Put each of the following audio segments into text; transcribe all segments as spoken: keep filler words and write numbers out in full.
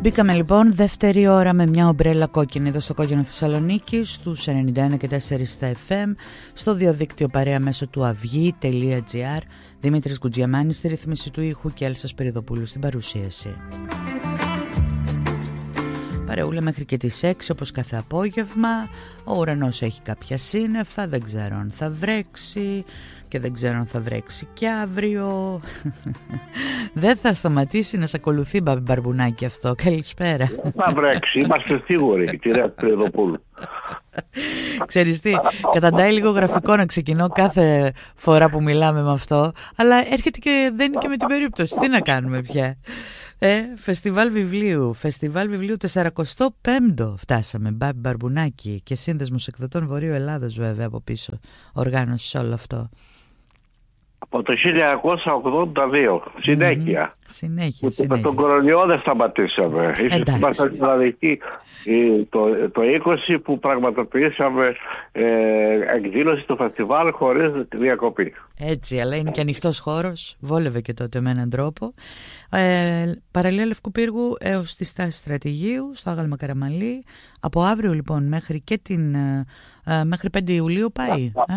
Μπήκαμε λοιπόν δεύτερη ώρα με μια ομπρέλα κόκκινη εδώ στο Κόκκινο Θεσσαλονίκη, στους ενενήντα ένα και τέσσερα στα εφ εμ, στο διαδίκτυο παρέα μέσω του αυγή τελεία τζι άρ. Δημήτρης Γκουτζιαμάνης στη ρύθμιση του ήχου και Έλσα Σπυριδοπούλου στην παρουσίαση. Παρεούλα μέχρι και τις έξι όπως κάθε απόγευμα. Ο ουρανός έχει κάποια σύννεφα, δεν ξέρω αν θα βρέξει και δεν ξέρω αν θα βρέξει και αύριο. Δεν θα σταματήσει να σε ακολουθεί, Μπαμπη Μπαρμπουνάκη, αυτό. Καλησπέρα. Θα βρέξει, είμαστε σίγουροι, κυρία Σπυριδοπούλου. Ξέρεις τι, καταντάει λίγο γραφικό να ξεκινώ κάθε φορά που μιλάμε με αυτό, αλλά έρχεται και δεν είναι και με την περίπτωση. Τι να κάνουμε πια. Ε, φεστιβάλ βιβλίου, φεστιβάλ βιβλίου τεσσαρακοστό πέμπτο φτάσαμε, Μπαμπη Μπαρμπουνάκη, και σύνδεσμος εκδοτών Βορείου Ελλάδος βέβαια από πίσω οργάνωση όλο αυτό. Από το χίλια εννιακόσια ογδόντα δύο, συνέχεια. Mm-hmm. Συνέχεια, συνέχεια. Με τον κορονοϊό δεν σταματήσαμε. Ίσως είμαστε μοναδικοί το, το είκοσι που πραγματοποιήσαμε ε, εκδήλωση στο φεστιβάλ χωρίς διακοπή. Έτσι, αλλά είναι και ανοιχτός χώρος, βόλευε και τότε με έναν τρόπο. Ε, παραλία Λευκού Πύργου έως τη στάση Στρατηγίου, στο Άγαλμα Καραμαλή. Από αύριο λοιπόν μέχρι και την, ε, μέχρι πέντε Ιουλίου πάει. Ε?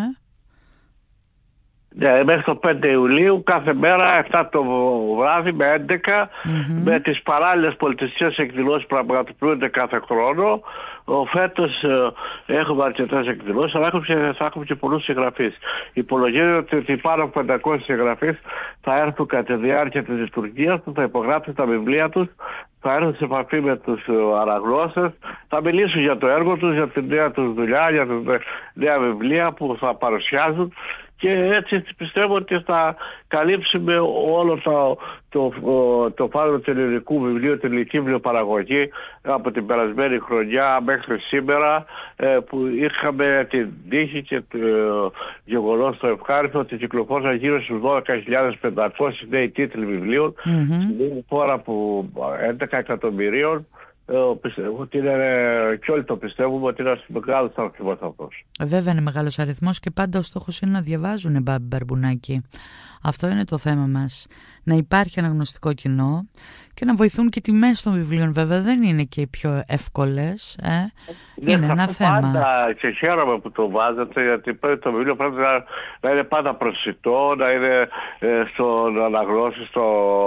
Ναι, μέχρι το πέντε Ιουλίου κάθε μέρα εφτά το βράδυ με έντεκα mm-hmm. με τις παράλληλες πολιτιστικές εκδηλώσεις που πραγματοποιούνται κάθε χρόνο. Ο φέτος ε, έχουμε αρκετές εκδηλώσεις, αλλά έχουμε, θα έχουμε και πολλούς συγγραφείς. Υπολογίζεται ότι πάνω από πεντακόσιοι συγγραφείς θα έρθουν κατά τη διάρκεια της λειτουργίας του, θα υπογράψουν τα βιβλία τους, θα έρθουν σε επαφή με τους αναγνώστες, θα μιλήσουν για το έργο τους, για τη νέα τους δουλειά, για τα νέα βιβλία που θα παρουσιάζουν. Και έτσι πιστεύω ότι θα καλύψουμε όλο το, το, το, το φάσμα του ελληνικού βιβλίου, την ελληνική βιβλιοπαραγωγή από την περασμένη χρονιά μέχρι σήμερα, ε, που είχαμε την τύχη και το ε, γεγονός το ευχάριστο ότι κυκλοφόρησαν γύρω στους δώδεκα χιλιάδες πεντακόσιοι νέοι τίτλοι βιβλίων, mm-hmm. στην χώρα που έντεκα εκατομμυρίων. Πιστεύω ότι είναι, και όλοι το πιστεύουμε ότι είναι ένας μεγάλος αριθμός αυτός. Βέβαια είναι μεγάλος αριθμός και πάντα ο στόχος είναι να διαβάζουν, Μπαμπη Μπαρμπουνάκη. Αυτό είναι το θέμα μας. Να υπάρχει αναγνωστικό κοινό και να βοηθούν και τιμές των βιβλίων. Βέβαια δεν είναι και οι πιο εύκολες. Ε? Είναι, είναι ένα θέμα. Πάντα, και χαίρομαι που το βάζετε, γιατί το βιβλίο πρέπει να, να είναι πάντα προσιτό, να είναι ε, στον αναγνώστη, στο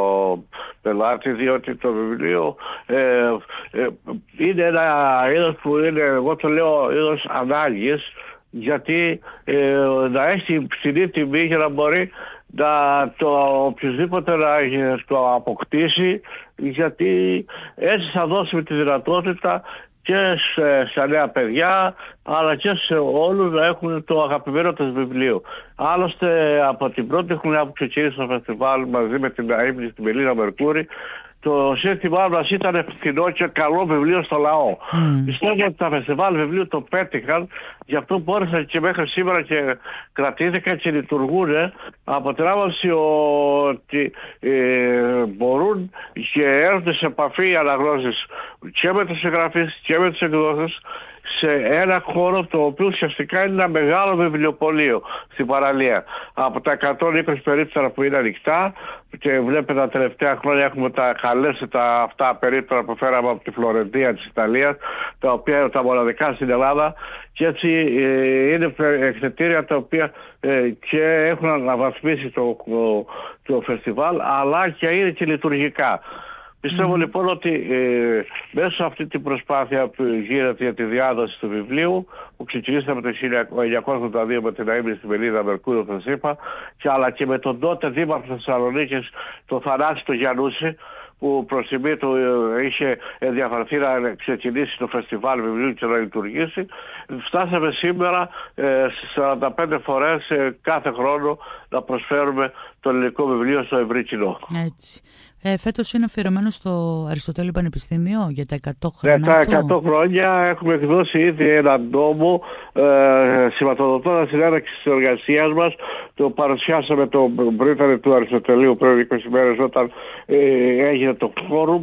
πελάτη, διότι το βιβλίο ε, ε, είναι ένα είδος που είναι, εγώ το λέω, είδος ανάγκης, γιατί ε, να έχει ψηλή τιμή για να μπορεί να το οποιοδήποτε να το αποκτήσει, γιατί έτσι θα δώσουμε τη δυνατότητα και σε, σε νέα παιδιά αλλά και σε όλους να έχουν το αγαπημένο τους βιβλίο. Άλλωστε από την πρώτη χρονιά που ξεκίνησε το φεστιβάλ μαζί με την ΑΕΜ, την Μελίνα Μερκούρη, το σύνθημά μας ήταν φθηνό και καλό βιβλίο στο λαό. Mm. Πιστεύω ότι τα φεστιβάλ βιβλίου το πέτυχαν, γι' αυτό μπόρεσαν και μέχρι σήμερα και κρατήθηκαν και λειτουργούν από την άποψη ότι ε, μπορούν και έρχονται σε επαφή οι αναγνώσεις και με τους συγγραφείς και με τους εκδότες σε ένα χώρο το οποίο ουσιαστικά είναι ένα μεγάλο βιβλιοπωλείο στην παραλία. Από τα εκατόν είκοσι περίπτερα που είναι ανοιχτά, και βλέπετε τα τελευταία χρόνια έχουμε τα καλέσει τα αυτά περίπτερα που φέραμε από τη Φλωρεντία της Ιταλίας, τα οποία είναι τα μοναδικά στην Ελλάδα, και έτσι ε, είναι εκθετήρια τα οποία ε, και έχουν αναβαθμίσει το, το, το φεστιβάλ, αλλά και είναι και λειτουργικά. Πιστεύω mm. λοιπόν ότι ε, μέσα σε αυτή την προσπάθεια που γίνεται για τη διάδοση του βιβλίου, που ξεκινήσαμε το χίλια εννιακόσια ογδόντα δύο με την ΑΕΜ στη Μελίνα Μερκούριο, θα σας είπα, και αλλά και με τον τότε δήμαρχο Θεσσαλονίκης, τον Θανάση τον Γιαννούση, που προς τιμή του είχε ενδιαφερθεί να ξεκινήσει το φεστιβάλ βιβλίου και να λειτουργήσει, φτάσαμε σήμερα ε, στις σαράντα πέντε φορές ε, κάθε χρόνο να προσφέρουμε το ελληνικό βιβλίο στο ευρύ κοινό. Έτσι. Ε, φέτος είναι αφιερωμένο στο Αριστοτέλειο Πανεπιστήμιο για τα εκατό χρόνια. Για τα εκατό χρόνια έχουμε εκδώσει ήδη έναν νόμο ε, σηματοδοτώντας την έναρξη της εργασίας μας. Το παρουσιάσαμε το πρίτανη του Αριστοτελείου πριν είκοσι μέρες όταν ε, έγινε το φόρουμ.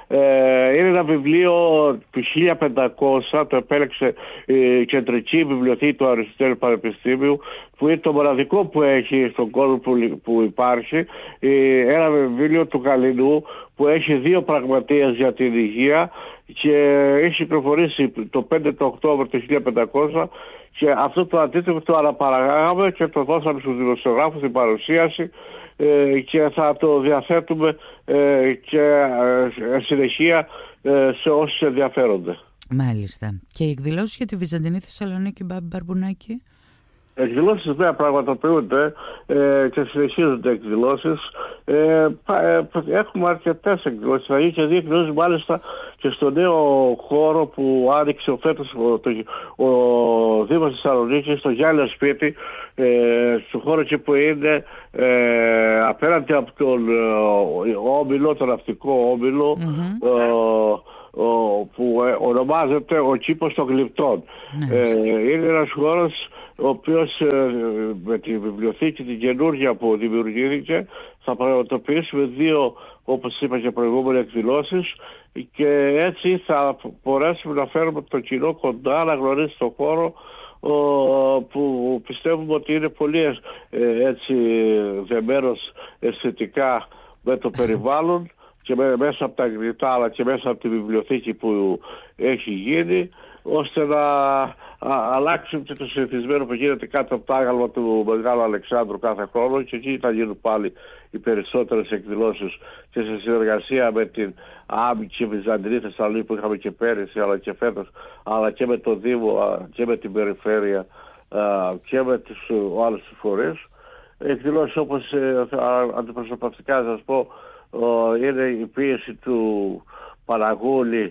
Ε, είναι ένα βιβλίο του χίλια πεντακόσια, το επέλεξε η Κεντρική Βιβλιοθήκη του Αριστοτέλη Πανεπιστήμιου, που είναι το μοναδικό που έχει στον κόσμο που, που υπάρχει. Ε, ένα βιβλίο του Γαλινού που έχει δύο πραγματείες για την υγεία και έχει κυκλοφορήσει το πέντε του Οκτώβρη του χίλια πεντακόσια, και αυτό το αντίτυπο το αναπαραγάγαμε και το δώσαμε στους δημοσιογράφους στην παρουσίαση, ε, και θα το διαθέτουμε ε, και ε, συνεχεία ε, σε όσους ενδιαφέρονται. Μάλιστα. Και οι εκδηλώσεις για τη Βυζαντινή Θεσσαλονίκη, Μπάμπη Μπαρμπουνάκη? Εκδηλώσεις βέβαια πραγματοποιούνται ε, και συνεχίζονται εκδηλώσεις. Ε, ε, έχουμε αρκετές εκδηλώσεις. Θα γίνει και δύο εκδηλώσεις μάλιστα και στο νέο χώρο που άνοιξε ο φέτος ο, ο, ο Δήμος Θεσσαλονίκης, στο Γιάννη Σπίτι, ε, στο χώρο εκεί που είναι ε, απέναντι από τον ε, όμιλο, τον ναυτικό όμιλο, mm-hmm. ε, που ονομάζεται ο κήπος των Γλυπτών. Mm-hmm. Ε, είναι ένας χώρος ο οποίος ε, με τη βιβλιοθήκη την καινούργια που δημιουργήθηκε θα πραγματοποιήσουμε δύο, όπως είπα και προηγούμενες, εκδηλώσεις, και έτσι θα μπορέσουμε να φέρουμε το κοινό κοντά να γνωρίσει τον χώρο, ο, που πιστεύουμε ότι είναι πολύ ε, έτσι δεμένος αισθητικά με το περιβάλλον και με, μέσα από τα γκριτά αλλά και μέσα από τη βιβλιοθήκη που έχει γίνει, ώστε να α, αλλάξουμε και το συνηθισμένο που γίνεται κάτω από το άγαλμα του Μεγάλου Αλεξάνδρου κάθε χρόνο, και εκεί θα γίνουν πάλι οι περισσότερες εκδηλώσεις και σε συνεργασία με την ΆΜ και Βυζαντινή Θεσσαλονίκη που είχαμε και πέρυσι αλλά και φέτος, αλλά και με το Δήμο και με την Περιφέρεια και με τους άλλους φορείς. Εκδηλώσεις όπως αντιπροσωπευτικά σας πω είναι η πίεση του Παναγούλη,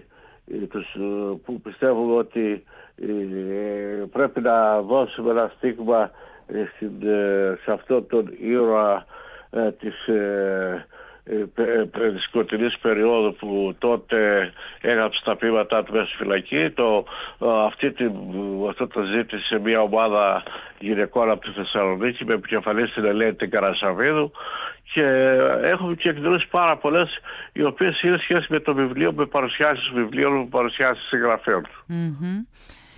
που πιστεύουμε ότι πρέπει να δώσουμε ένα στίγμα σε αυτό τον ήρωα της σκοτεινής περίοδου που τότε έγραψε τα ποίηματά του μέσα στη φυλακή. Το, αυτή την, αυτό το ζήτησε μια ομάδα γυναικών από τη Θεσσαλονίκη με επικεφαλής την Ελένη την Καρασαβίδου, και έχουμε και εκδηλώσεις πάρα πολλές οι οποίες είναι σχέση με το βιβλίο, με παρουσιάσεις βιβλίων, με παρουσιάσεις συγγραφέων. Mm-hmm.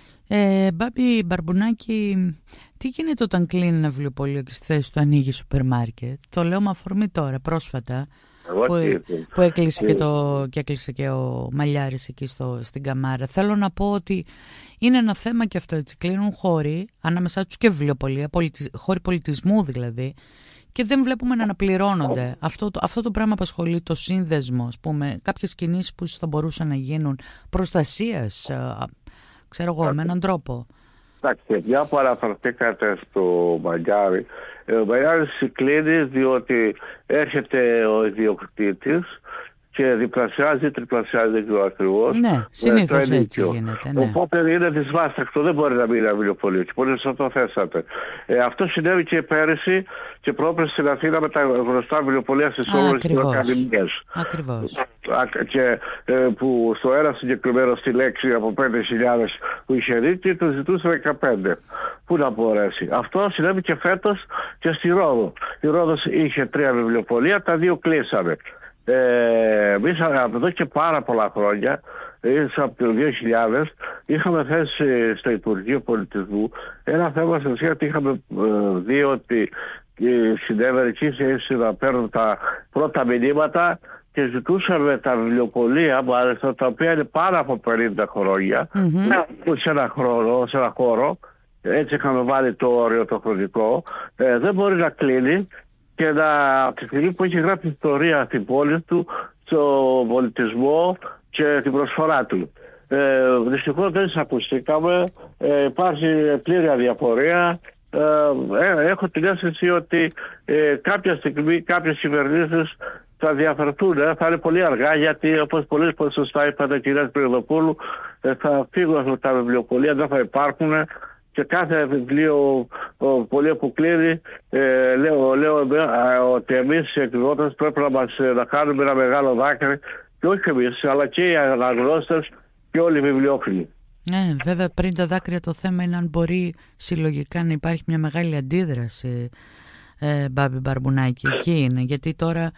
Ε, Μπάμπη Μπαρμπουνάκη, τι γίνεται όταν κλείνει ένα βιβλιοπωλείο και στη θέση του ανοίγει σούπερ μάρκετ? Το λέω με αφορμή τώρα, πρόσφατα, που, που έκλεισε, και το, και έκλεισε και ο Μαλιάρης εκεί στο, στην Καμάρα. Θέλω να πω ότι είναι ένα θέμα και αυτό, έτσι. Κλείνουν χώροι, ανάμεσά τους και βιβλιοπωλεία, πολιτισ, χώροι πολιτισμού δηλαδή, και δεν βλέπουμε να αναπληρώνονται. Αυτό το, αυτό το πράγμα απασχολεί το σύνδεσμο, ας πούμε, κάποιες κινήσεις που θα μπορούσαν να γίνουν προστασίας, ξέρω εγώ, με έναν τρόπο. Εντάξει, μια που αναφερθήκατε στο Μαλιάρη, ο Μαλιάρης κλείνει διότι έρχεται ο ιδιοκτήτης και διπλασιάζει, τριπλασιάζει, δεν ξέρω ακριβώς. Ναι, συνήθως έτσι γίνεται. Ναι. Οπότε είναι δυσβάστακτο, δεν μπορεί να μείνει ένα βιβλιοπωλείο. Και πολύ σωστά το θέσατε. Ε, αυτό συνέβη και πέρυσι και πρόπερσι στην Αθήνα με τα γνωστά βιβλιοπωλεία στις όλες τις ακαδημίες. Ακριβώς. Και ε, που στο ένα συγκεκριμένο στη λέξη από πέντε χιλιάδες που είχε δίκη, το ζητούσε δεκαπέντε. Πού να μπορέσει. Αυτό συνέβη και φέτος και στη Ρόδο. Η Ρόδος είχε τρία βιβλιοπωλεία, τα δύο κλείσαμε. Ε, εμείς εδώ και πάρα πολλά χρόνια, από το δύο χιλιάδες, είχαμε θέσει στο Υπουργείο Πολιτισμού ένα θέμα σε ουσία ότι είχαμε ε, δει ότι συνέβαινε εκεί να παίρνουν τα πρώτα μηνύματα και ζητούσαμε τα βιβλιοπωλεία, μάλιστα, τα οποία είναι πάρα από πενήντα χρόνια, mm-hmm. σε ένα χρόνο, σε ένα χώρο, έτσι είχαμε βάλει το όριο το χρονικό, ε, δεν μπορεί να κλείνει. Και να, από τη στιγμή που έχει γράψει ιστορία στην πόλη του, στον πολιτισμό και την προσφορά του. Ε, δυστυχώς δεν εισακουστήκαμε, ε, υπάρχει πλήρη αδιαφορία. Ε, ε, έχω την αίσθηση ότι ε, κάποια στιγμή κάποιες κυβερνήσεις θα διαφερθούν, ε, θα είναι πολύ αργά, γιατί όπως πολύ σωστά είπατε, κυρία Πυροδοπούλου, ε, θα φύγουν τα βιβλιοπωλεία, δεν θα υπάρχουν. Και κάθε βιβλίο πολύ που κλείνει, ε, λέω, λέω ε, ότι εμείς οι εκδότες πρέπει να μας να κάνουμε ένα μεγάλο δάκρυ, και όχι εμείς, αλλά και οι αναγνώστες και όλοι οι βιβλιόφιλοι. Ναι, βέβαια πριν τα δάκρυα το θέμα είναι αν μπορεί συλλογικά να υπάρχει μια μεγάλη αντίδραση, ε, Μπάμπη Μπαρμπουνάκη, εκεί είναι, γιατί τώρα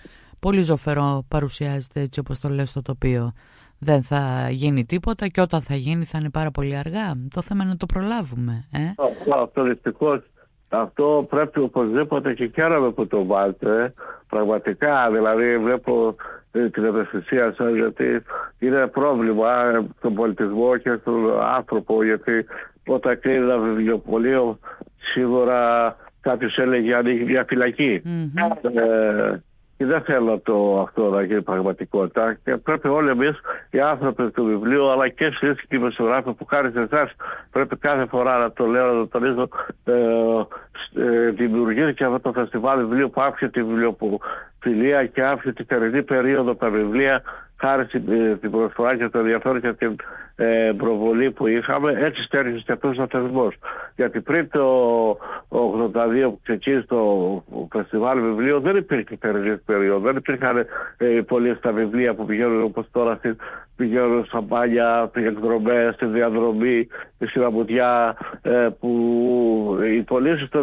πολύ ζωφερό παρουσιάζεται έτσι όπως το λέω στο τοπίο. Δεν θα γίνει τίποτα και όταν θα γίνει θα είναι πάρα πολύ αργά. Το θέμα είναι να το προλάβουμε. Ε? Αυτό, αυτό δυστυχώς. Αυτό πρέπει οπωσδήποτε και χαίρομαι που το βάλετε. Πραγματικά, δηλαδή βλέπω ε, την ευαισθησία σας, γιατί είναι πρόβλημα ε, στον πολιτισμό και στον άνθρωπο, γιατί όταν κλείνει ένα βιβλιοπωλείο σίγουρα κάποιος έλεγε ανοίγει μια φυλακή. Mm-hmm. Ε, και δεν θέλω το, αυτό να γίνει πραγματικότητα. Και πρέπει όλοι εμείς οι άνθρωποι του βιβλίου, αλλά και εσείς και οι δημοσιογράφοι που κάνετε εσάς, πρέπει κάθε φορά να το λέω, να το τονίζω, ε, ε, δημιουργείται και αυτό το φεστιβάλ βιβλίου που άφησε τη βιβλιοπηλία και άφησε την τερινή περίοδο τα βιβλία, χάρη στην προσφορά και το ενδιαφέρον και την ε, προβολή που είχαμε, έτσι στέριξε και αυτός ο θεσμός. Γιατί πριν το ογδόντα δύο που ξεκίνησε το φεστιβάλ βιβλίου δεν υπήρχε τερινή περίοδο, δεν υπήρχαν ε, πολλοί στα βιβλία που πηγαίνουν όπως τώρα, πηγαίνουν στα μπάνια, εκδρομές, στη διαδρομή, στη Ραμπουδιά, ε, που οι πωλήσεις